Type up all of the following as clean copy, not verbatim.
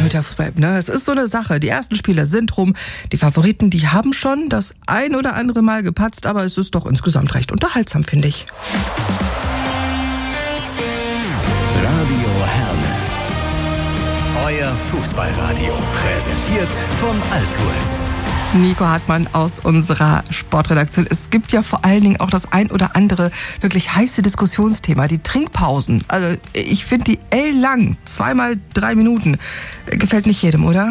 Amateurfußball, ne? Es ist so eine Sache. Die ersten Spiele sind rum. Die Favoriten, die haben schon das ein oder andere Mal gepatzt, aber es ist doch insgesamt recht unterhaltsam, finde ich. Radio Herne. Euer Fußballradio. Präsentiert von Altours. Nico Hartmann aus unserer Sportredaktion. Es gibt ja vor allen Dingen auch das ein oder andere wirklich heiße Diskussionsthema, die Trinkpausen. Also ich finde die lang, 2x3 Minuten. Gefällt nicht jedem, oder?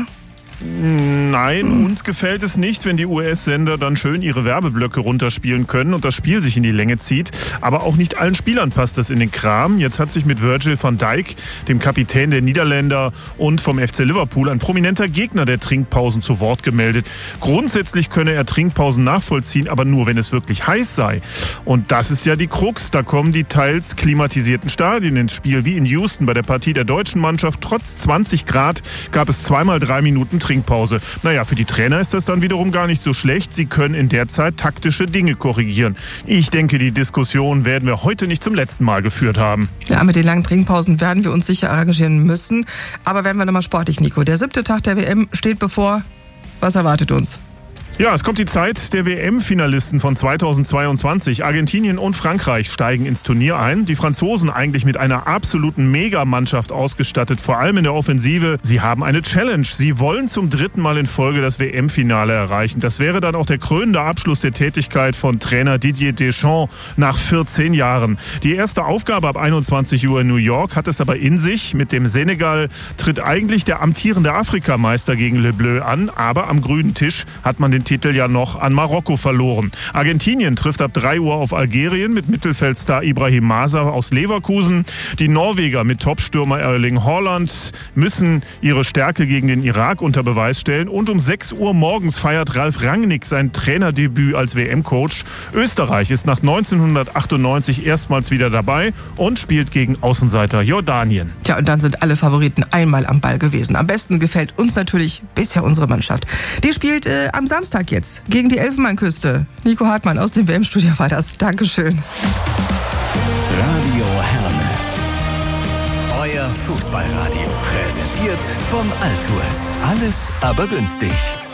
Nein, uns gefällt es nicht, wenn die US-Sender dann schön ihre Werbeblöcke runterspielen können und das Spiel sich in die Länge zieht. Aber auch nicht allen Spielern passt das in den Kram. Jetzt hat sich mit Virgil van Dijk, dem Kapitän der Niederländer und vom FC Liverpool, ein prominenter Gegner der Trinkpausen zu Wort gemeldet. Grundsätzlich könne er Trinkpausen nachvollziehen, aber nur, wenn es wirklich heiß sei. Und das ist ja die Krux. Da kommen die teils klimatisierten Stadien ins Spiel, wie in Houston bei der Partie der deutschen Mannschaft. Trotz 20 Grad gab es 2x3 Minuten Trinkpause. Naja, für die Trainer ist das dann wiederum gar nicht so schlecht. Sie können in der Zeit taktische Dinge korrigieren. Ich denke, die Diskussion werden wir heute nicht zum letzten Mal geführt haben. Ja, mit den langen Trinkpausen werden wir uns sicher arrangieren müssen. Aber werden wir nochmal sportlich, Nico. Der 7. Tag der WM steht bevor. Was erwartet uns? Ja, es kommt die Zeit der WM-Finalisten von 2022. Argentinien und Frankreich steigen ins Turnier ein. Die Franzosen eigentlich mit einer absoluten Megamannschaft ausgestattet, vor allem in der Offensive. Sie haben eine Challenge. Sie wollen zum 3. Mal in Folge das WM-Finale erreichen. Das wäre dann auch der krönende Abschluss der Tätigkeit von Trainer Didier Deschamps nach 14 Jahren. Die erste Aufgabe ab 21 Uhr in New York hat es aber in sich. Mit dem Senegal tritt eigentlich der amtierende Afrikameister gegen Le Bleu an. Aber am grünen Tisch hat man den Titel ja noch an Marokko verloren. Argentinien trifft ab 3 Uhr auf Algerien mit Mittelfeldstar Ibrahim Maza aus Leverkusen. Die Norweger mit Topstürmer Erling Haaland müssen ihre Stärke gegen den Irak unter Beweis stellen. Und um 6 Uhr morgens feiert Ralf Rangnick sein Trainerdebüt als WM-Coach. Österreich ist nach 1998 erstmals wieder dabei und spielt gegen Außenseiter Jordanien. Tja, und dann sind alle Favoriten einmal am Ball gewesen. Am besten gefällt uns natürlich bisher unsere Mannschaft. Die spielt am Samstag jetzt gegen die Elfenbeinküste. Nico Hartmann aus dem WM-Studio war das. Dankeschön. Radio Herne. Euer Fußballradio. Präsentiert von Altours. Alles aber günstig.